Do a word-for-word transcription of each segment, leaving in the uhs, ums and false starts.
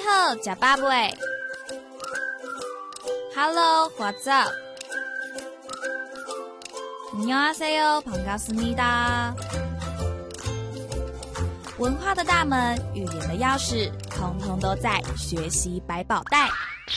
好，假巴布诶 Hello, what's up? 안녕하세요, 반갑습니다. 文化的大门，语言的钥匙，通通都在学习百宝袋。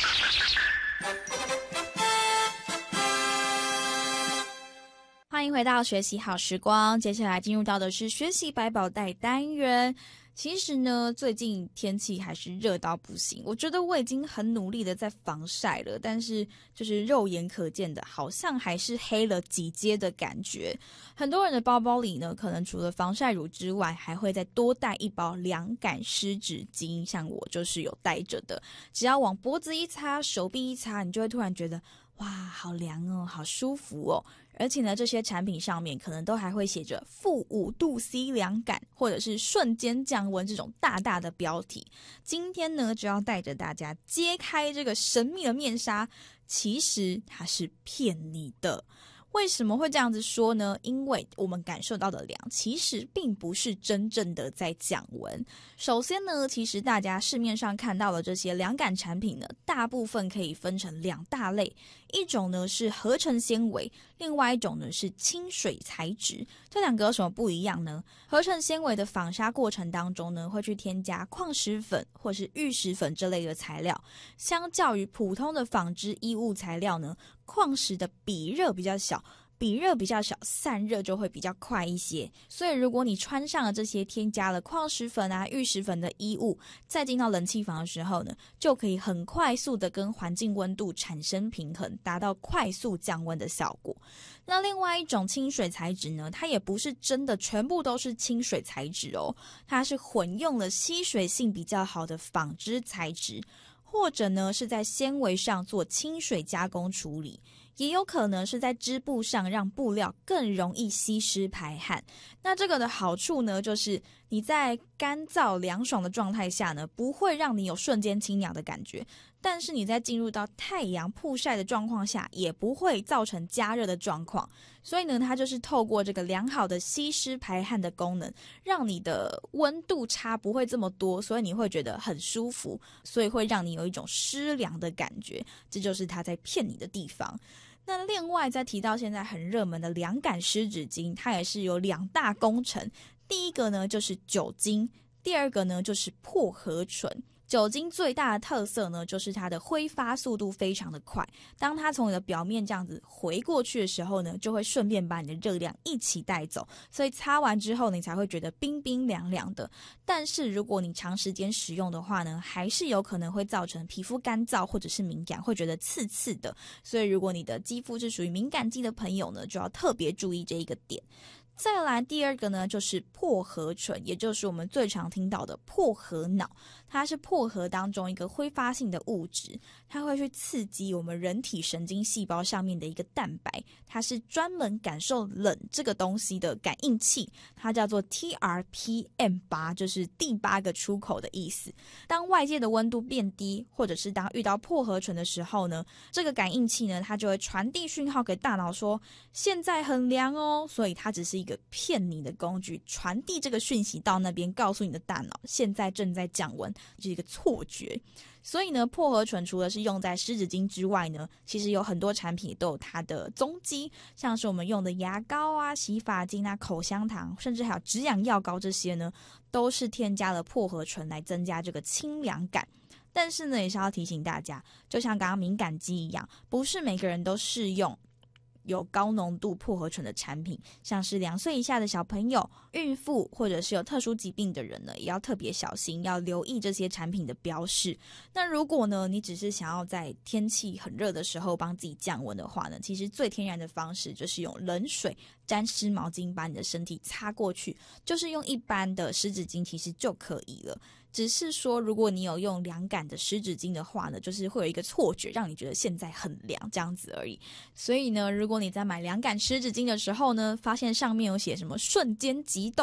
欢迎回到学习好时光，接下来进入到的是学习百宝袋单元。其实呢，最近天气还是热到不行，我觉得我已经很努力的在防晒了，但是就是肉眼可见的，好像还是黑了几阶的感觉。很多人的包包里呢，可能除了防晒乳之外，还会再多带一包凉感湿纸巾，像我就是有带着的。只要往脖子一擦，手臂一擦，你就会突然觉得哇，好凉哦，好舒服哦。而且呢，这些产品上面可能都还会写着负五度 C 凉感，或者是瞬间降温这种大大的标题。今天呢，就要带着大家揭开这个神秘的面纱，其实它是骗你的。为什么会这样子说呢？因为我们感受到的凉其实并不是真正的在降温。首先呢，其实大家市面上看到的这些凉感产品呢，大部分可以分成两大类，一种呢是合成纤维，另外一种呢是亲水材质。这两个有什么不一样呢？合成纤维的纺纱过程当中呢，会去添加矿石粉或是玉石粉这类的材料，相较于普通的纺织衣物材料呢，矿石的比热比较小，比热比较小，散热就会比较快一些。所以如果你穿上了这些添加了矿石粉啊、玉石粉的衣物，再进到冷气房的时候呢，就可以很快速的跟环境温度产生平衡，达到快速降温的效果。那另外一种亲水材质呢，它也不是真的全部都是亲水材质哦，它是混用了吸水性比较好的纺织材质，或者呢是在纤维上做清水加工处理，也有可能是在织布上让布料更容易吸湿排汗。那这个的好处呢，就是你在干燥凉爽的状态下呢，不会让你有瞬间清凉的感觉，但是你在进入到太阳曝晒的状况下，也不会造成加热的状况。所以呢，它就是透过这个良好的吸湿排汗的功能，让你的温度差不会这么多，所以你会觉得很舒服，所以会让你有一种湿凉的感觉。这就是它在骗你的地方。那另外再提到现在很热门的凉感湿纸巾，它也是有两大工程。第一个呢就是酒精，第二个呢就是薄荷醇。酒精最大的特色呢，就是它的挥发速度非常的快。当它从你的表面这样子回过去的时候呢，就会顺便把你的热量一起带走，所以擦完之后你才会觉得冰冰凉凉的。但是如果你长时间使用的话呢，还是有可能会造成皮肤干燥或者是敏感，会觉得刺刺的。所以如果你的肌肤是属于敏感肌的朋友呢，就要特别注意这一个点。再来第二个呢，就是薄荷醇，也就是我们最常听到的薄荷脑。它是薄荷当中一个挥发性的物质，它会去刺激我们人体神经细胞上面的一个蛋白，它是专门感受冷这个东西的感应器，它叫做 T R P M 八， 就是第八个出口的意思。当外界的温度变低，或者是当遇到薄荷醇的时候呢，这个感应器呢，它就会传递讯号给大脑说现在很凉哦，所以它只是一个骗你的工具，传递这个讯息到那边，告诉你的大脑现在正在降温，就是一个错觉。所以呢，薄荷醇除了是用在湿纸巾之外呢，其实有很多产品都有它的踪迹，像是我们用的牙膏啊、洗发精啊、口香糖，甚至还有止痒药膏，这些呢都是添加了薄荷醇来增加这个清凉感。但是呢，也是要提醒大家，就像刚刚敏感肌一样，不是每个人都适用有高浓度薄荷醇的产品，像是两岁以下的小朋友、孕妇或者是有特殊疾病的人呢，也要特别小心，要留意这些产品的标示。那如果呢，你只是想要在天气很热的时候帮自己降温的话呢，其实最天然的方式就是用冷水沾湿毛巾把你的身体擦过去，就是用一般的湿纸巾其实就可以了。只是说如果你有用凉感的湿纸巾的话呢，就是会有一个错觉让你觉得现在很凉这样子而已。所以呢，如果你在买凉感湿纸巾的时候呢，发现上面有写什么瞬间急冻，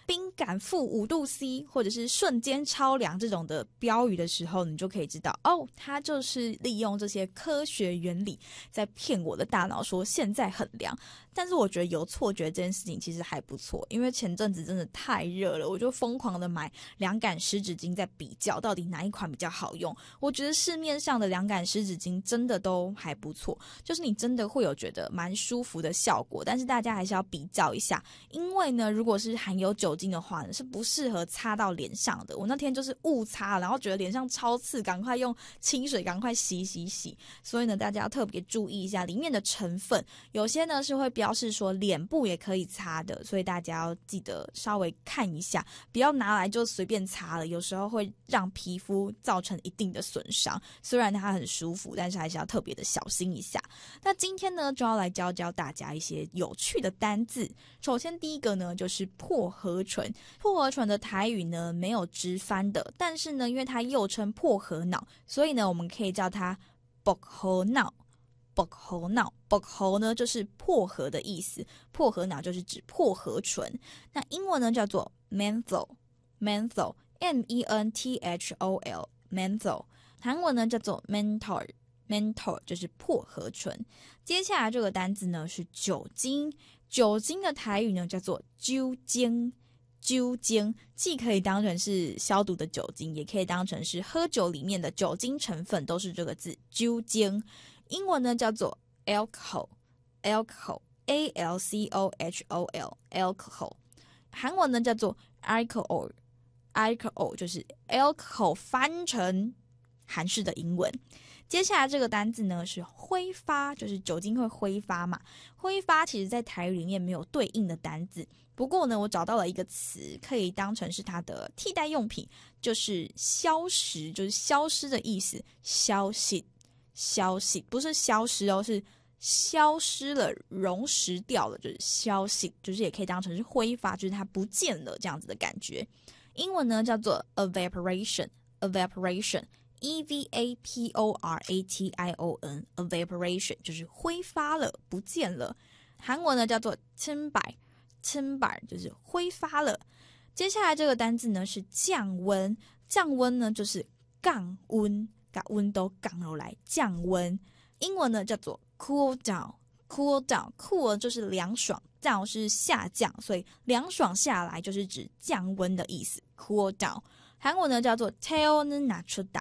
冰感负五度 C 或者是瞬间超凉这种的标语的时候，你就可以知道哦，它就是利用这些科学原理在骗我的大脑说现在很凉。但是我觉得有错觉这件事情其实还不错，因为前阵子真的太热了，我就疯狂的买凉感湿纸巾在比较到底哪一款比较好用。我觉得市面上的凉感湿纸巾真的都还不错，就是你真的会有觉得蛮舒服的效果，但是大家还是要比较一下，因为呢如果是含有酒精的话呢是不适合擦到脸上的。我那天就是误擦，然后觉得脸上超刺，赶快用清水赶快洗洗洗。所以呢大家要特别注意一下里面的成分，有些呢是会标示说脸部也可以擦的，所以大家要记得稍微看一下，不要拿来就随便擦了，有时候会让皮肤造成一定的损伤。虽然它很舒服，但是还是要特别的小心一下。那今天呢就要来教教大家一些有趣的单字。首先第一个呢就是薄荷醇。薄荷醇的台语呢没有直翻的，但是呢因为它又称薄荷脑，所以呢我们可以叫它薄荷脑。薄荷脑，薄荷呢就是薄荷的意思，薄荷脑就是指薄荷醇。那英文呢叫做 menthol menthol M E N T H O L menthol。 韩文呢叫做 menthol menthol 就是薄荷醇。接下来这个单字呢是酒精。酒精的台语呢叫做酒精。酒精既可以当成是消毒的酒精，也可以当成是喝酒里面的酒精成分，都是这个字酒精。英文呢叫做 alcohol alcohol A L C O H O L alcohol。 韩文呢叫做 alcohol alcohol 就是 alcohol 翻成韩式的英文。接下来这个单字呢是挥发，就是酒精会挥发嘛。挥发其实在台语里面没有对应的单字，不过呢我找到了一个词可以当成是它的替代用品，就是消失，就是消失的意思。消息消息不是消失哦，是消失了，溶蚀掉了，就是消息，就是也可以当成是挥发，就是它不见了这样子的感觉。英文呢叫做 evaporation evaporation E V A P O R A T I O N evaporation 就是挥发了，不见了。韩文呢叫做清白清白就是挥发了。接下来这个单字呢是降温。降温呢就是降温，把温都降下来，降温。英文呢叫做 cool down cool down cool 就是凉爽， down 是下降，所以凉爽下来就是指降温的意思 cool down。 韩文呢叫做 태오는 낮추다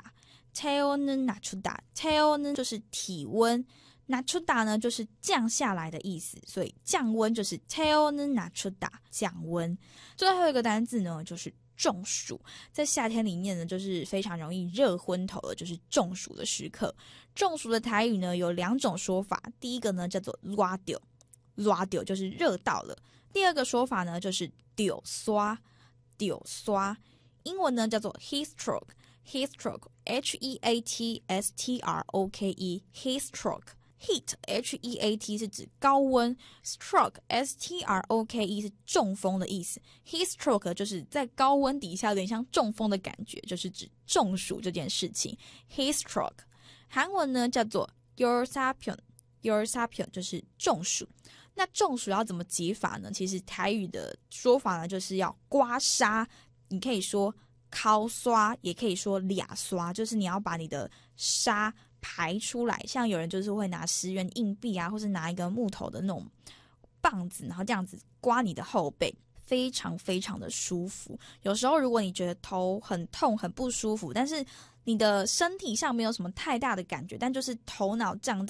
태오는 낮추다 태오呢就是体温， 낮추다呢就是降下来的意思，所以降温就是 태오는 낮추다降温。最后一个单字呢就是中暑。在夏天里面呢就是非常容易热昏头的，就是中暑的时刻。中暑的台语呢有两种说法，第一个呢叫做热到热到就是热到了，第二个说法呢就是丢刷丢刷。英文呢叫做 heat stroke heat stroke H E A T S T R O K E heat stroke heat H E A T 是指高温， stroke S T R O K E 是中风的意思。 heat stroke 就是在高温底下有点像中风的感觉，就是指中暑这件事情 heat stroke。 韩文呢叫做 열사병 열사병就是中暑。那中暑要怎么解法呢？其实台语的说法呢就是要刮痧，你可以说敲刷，也可以说俩刷，就是你要把你的痧排出来。像有人就是会拿十元硬币啊，或是拿一个木头的那种棒子，然后这样子刮你的后背，非常非常的舒服。有时候如果你觉得头很痛很不舒服，但是你的身体上没有什么太大的感觉，但就是头脑胀